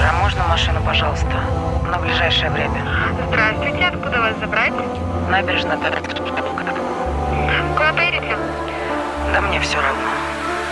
А можно машину, пожалуйста, на ближайшее время? Здравствуйте, откуда вас забрать? Набережная. Куда поедете? Да мне все равно.